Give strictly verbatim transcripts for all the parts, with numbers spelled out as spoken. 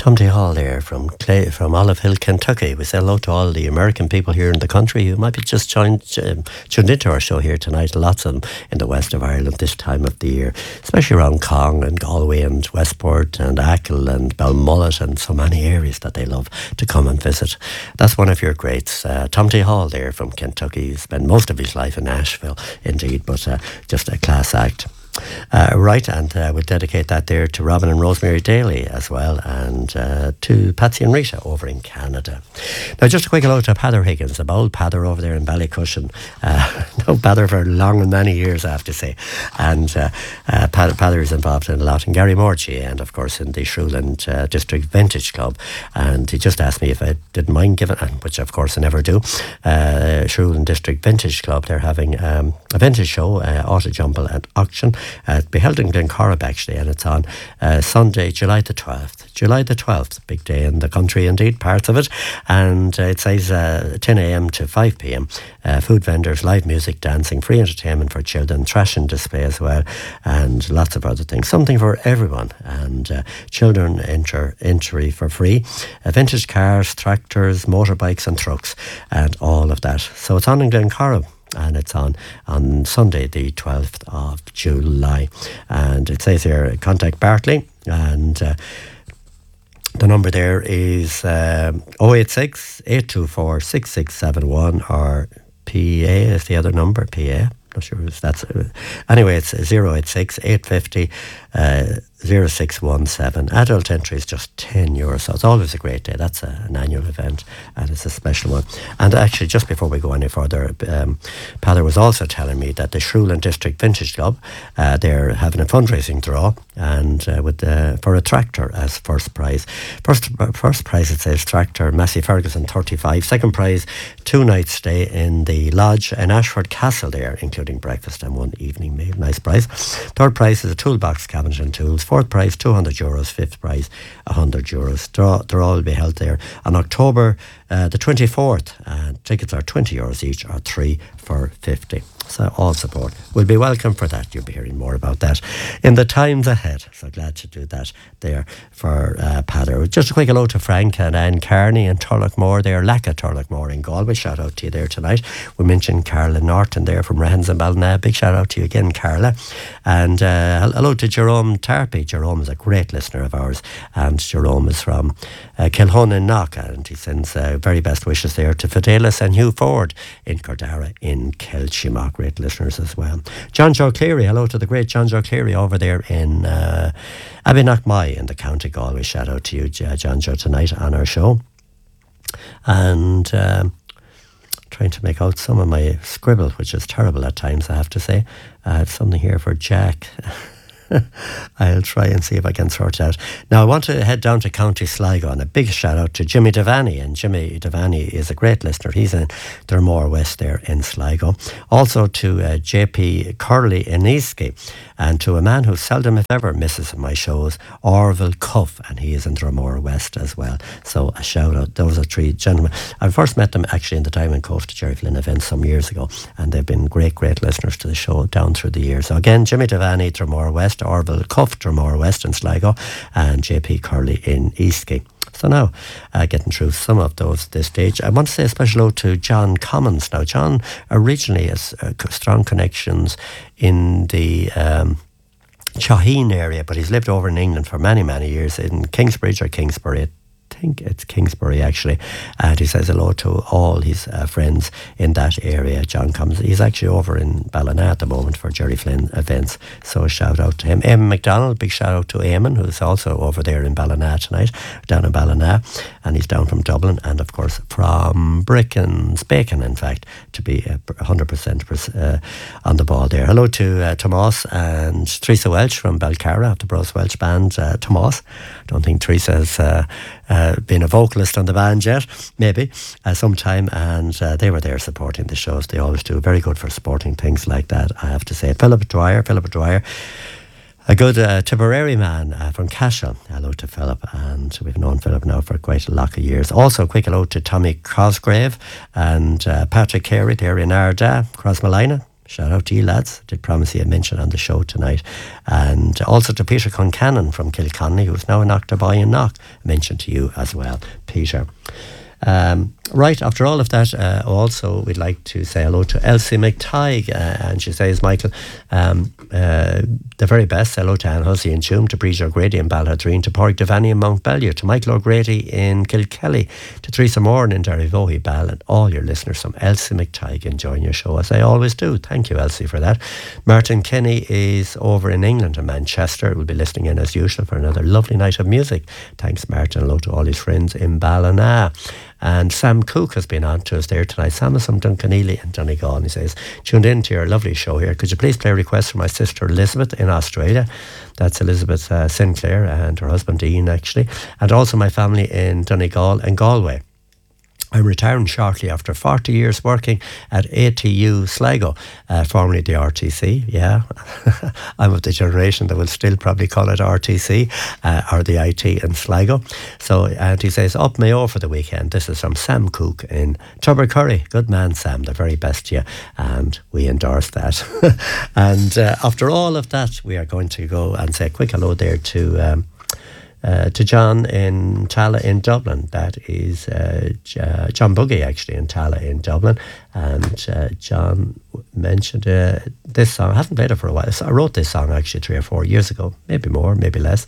Tom T. Hall there from Clay, from Olive Hill, Kentucky. We say hello to all the American people here in the country who might be just joined, um, tuned into our show here tonight. Lots of them in the west of Ireland this time of the year, especially around Cong and Galway and Westport and Achill and Belmullet and so many areas that they love to come and visit. That's one of your greats. Uh, Tom T. Hall there from Kentucky. He spent most of his life in Nashville, indeed, but uh, just a class act. Uh, right, and uh, we'll dedicate that there to Robin and Rosemary Daly as well, and uh, to Patsy and Rita over in Canada. Now, just a quick hello to Pather Higgins, a bold Pather over there in Ballycushion. Uh, no Pather for long and many years, I have to say. And uh, uh, Pather, Pather is involved in a lot in Gary Morchie and, of course, in the Shrewland uh, District Vintage Club. And he just asked me if I didn't mind giving, which, of course, I never do, uh, Shrewland District Vintage Club. They're having um, a vintage show, uh, Auto Jumble and Auction. Uh, it'll be held in Glencorrib actually, and it's on uh, Sunday, July the twelfth. July the twelfth, big day in the country indeed, parts of it. And uh, it says uh, ten a.m. to five p.m. Uh, food vendors, live music, dancing, free entertainment for children, trash and display as well, and lots of other things. Something for everyone. And uh, children enter entry for free. Uh, vintage cars, tractors, motorbikes and trucks, and all of that. So it's on in Glencorrib. And it's on on Sunday, the twelfth of July. And it says here, contact Bartley. And uh, the number there is um, oh eight six, eight two four, six six seven one, or P A is the other number, P A. Not sure if that's... Uh, anyway, it's oh eight six, eight five oh, uh, oh six one seven. Adult entry is just ten euros, so it's always a great day. That's a, an annual event, and it's a special one. And actually, just before we go any further, um, Pather was also telling me that the Shrewland District Vintage Club, uh, they're having a fundraising draw, and uh, with uh, for a tractor as first prize. First first prize, it says tractor, Massey Ferguson thirty-five. Second prize, two nights stay in the lodge in Ashford Castle there, including breakfast and one evening meal. Nice prize. Third prize is a toolbox, cabinet and tools. Fourth prize, two hundred euros. Fifth prize, one hundred euros. Draw, they're all be held there on October uh, the twenty-fourth. And tickets are twenty euros each, or three for fifty. So all support will be welcome for that. You'll be hearing more about that in the times ahead. So glad to do that there for uh, Pather. Just a quick hello to Frank and Anne Carney and Turlockmore there, Lacka Turlockmore in Galway. Shout out to you there tonight. We mentioned Carla Norton there from Rahens and Ballina. Big shout out to you again, Carla. And uh, hello to Jerome Tarpey. Jerome is a great listener of ours, and Jerome is from uh, Kilhun in Knock, and he sends uh, very best wishes there to Fidelis and Hugh Ford in Cordara in Kelchimock. Great listeners as well. John Joe Cleary, hello to the great John Joe Cleary over there in uh, Abbeynockmay in the County Galway. Shout out to you, John Joe, tonight on our show. And um, trying to make out some of my scribble, which is terrible at times, I have to say. I have something here for Jack. I'll try and see if I can sort it out. Now, I want to head down to County Sligo, and a big shout out to Jimmy Devaney. And Jimmy Devaney is a great listener. He's in Dermore West there in Sligo. Also to uh, J P Curley in Eastgate, and to a man who seldom if ever misses my shows, Orville Cuff, and he is in Dermore West as well. So a shout out. Those are three gentlemen. I first met them actually in the Diamond Coast Jerry Flynn event some years ago, and they've been great, great listeners to the show down through the years. So again, Jimmy Devaney, Dermore West, Orville Cuff, Dromore West in Sligo, and J P Curley in Eastgate. So now, uh, getting through some of those at this stage, I want to say a special hello to John Commons. Now, John originally has uh, strong connections in the um, Chaheen area, but he's lived over in England for many, many years in Kingsbridge or Kingsbury. I think it's Kingsbury actually, and he says hello to all his uh, friends in that area. John comes, he's actually over in Ballina at the moment for Jerry Flynn events, so a shout out to him. Eamon McDonald, big shout out to Eamon, who's also over there in Ballina tonight, down in Ballina, and he's down from Dublin, and of course from Brickens Bacon, in fact, to be uh, one hundred percent uh, on the ball there. Hello to uh, Tomas and Teresa Welch from Belcara of the Bros Welch band. uh, Tomas, don't think Teresa has uh, uh, been a vocalist on the band yet, maybe uh, sometime, and uh, they were there supporting the shows. They always do, very good for supporting things like that, I have to say. Philip Dwyer, Philip Dwyer, a good uh, Tipperary man uh, from Cashel. Hello to Philip, and we've known Philip now for quite a lot of years. Also, a quick hello to Tommy Cosgrave and uh, Patrick Carey there in Arda, Crossmalina. Shout out to you lads. I did promise you a mention on the show tonight. And also to Peter Concannon from Kilconnelly, who's now in Octoboy and Knock. A mention to you as well, Peter. Um, right, after all of that, uh, also we'd like to say hello to Elsie McTighe, uh, and she says, Michael, um, uh, the very best. Hello to Anne Hussey in Tuam, to Bridget O'Grady in Balladreen, to Porrick Devaney in Mount Bellew, to Michael O'Grady in Kilkelly, to Teresa Moran in Derryvohy Ball, and all your listeners from Elsie McTighe enjoying your show, as I always do. Thank you, Elsie, for that. Martin Kenny is over in England, in Manchester. We'll be listening in as usual for another lovely night of music. Thanks, Martin. Hello to all his friends in Ballina. And Sam Cook has been on to us there tonight. Sam is from Duncanely and Donegal, and he says, tuned in to your lovely show here. Could you please play a request for my sister Elizabeth in Australia? That's Elizabeth uh, Sinclair and her husband Ian, actually. And also my family in Donegal and Galway. I'm retiring shortly after forty years working at A T U Sligo, uh, formerly the R T C. Yeah, I'm of the generation that will still probably call it R T C uh, or the I T in Sligo. So, and he says, up Mayo for the weekend. This is from Sam Cook in Tubbercurry. Good man, Sam. The very best to you. And we endorse that. And uh, after all of that, we are going to go and say a quick hello there to... Um, Uh, to John in Tala in Dublin. That is uh, J- John Buggy, actually, in Tala in Dublin. And uh, John mentioned uh, this song. I haven't played it for a while. So I wrote this song actually three or four years ago, maybe more, maybe less.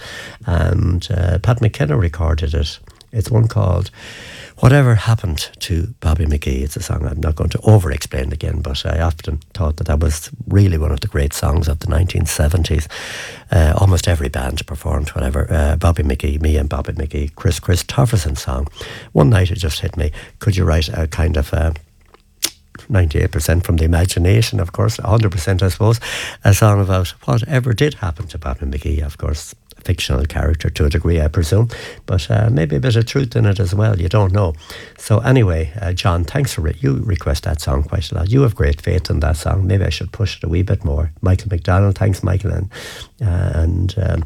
And uh, Pat McKenna recorded it. It's one called Whatever Happened to Bobby McGee. It's a song I'm not going to over-explain again, but I often thought that that was really one of the great songs of the nineteen seventies. Uh, almost every band performed whatever. Uh, Bobby McGee, me and Bobby McGee, Chris Chris Tofferson song. One night it just hit me. Could you write a kind of... Uh, ninety-eight percent from the imagination, of course, one hundred percent, I suppose, a song about whatever did happen to Bobby McGee, of course, a fictional character to a degree, I presume, but uh, maybe a bit of truth in it as well, you don't know. So anyway, uh, John, thanks for it. You request that song quite a lot. You have great faith in that song. Maybe I should push it a wee bit more. Michael McDonald, thanks, Michael, and, uh, and um,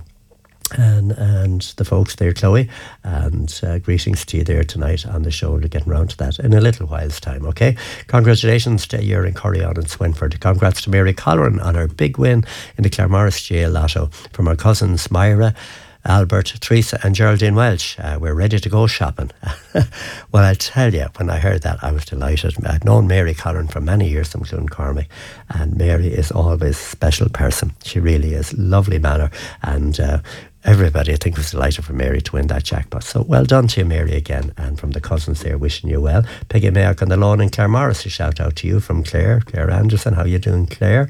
And and the folks there, Chloe, and uh, greetings to you there tonight on the show. We're getting round to that in a little while's time, okay? Congratulations to you in Corrion and Swinford. Congrats to Mary Colleran on her big win in the Claremorris G A Lotto from her cousins Myra, Albert, Teresa and Geraldine Welch. Uh, we're ready to go shopping. Well, I tell you, when I heard that, I was delighted. I've known Mary Colleran for many years from Cluncormac, and Mary is always a special person. She really is. Lovely manner, and uh, everybody, I think, was delighted for Mary to win that jackpot. So well done to you, Mary, again. And from the cousins there, wishing you well. Peggy Mayock on the lawn in Claremorris, a shout out to you from Claire. Claire Anderson, how you doing, Claire?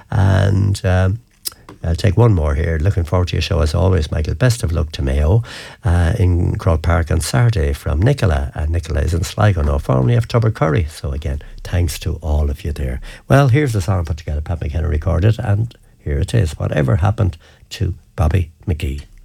And um, I'll take one more here. Looking forward to your show as always, Michael. Best of luck to Mayo uh, in Croke Park on Saturday from Nicola. And Nicola is in Sligo now, formerly of Tubbercurry. So again, thanks to all of you there. Well, here's the song put together, Pat McKenna recorded, and here it is. Whatever Happened to Bobby McGee.